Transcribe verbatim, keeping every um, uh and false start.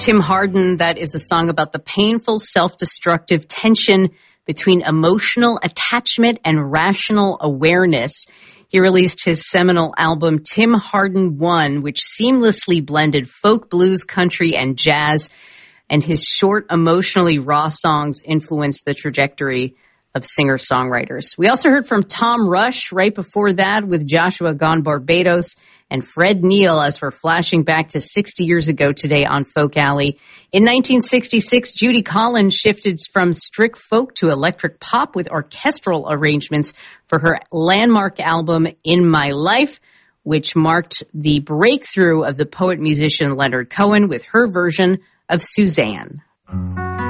Tim Hardin, that is a song about the painful, self-destructive tension between emotional attachment and rational awareness. He released his seminal album, Tim Hardin One, which seamlessly blended folk, blues, country, and jazz. And his short, emotionally raw songs influenced the trajectory of singer-songwriters. We also heard from Tom Rush right before that with Joshua Gone Barbados, and Fred Neil as we're flashing back to sixty years ago today on Folk Alley. In nineteen sixty-six, Judy Collins shifted from strict folk to electric pop with orchestral arrangements for her landmark album, In My Life, which marked the breakthrough of the poet-musician Leonard Cohen with her version of Suzanne.